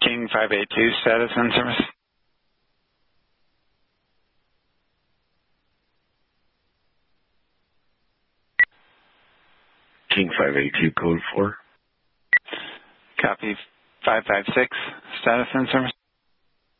King 582, status and service. King 582, code 4. Copy 556, status and service.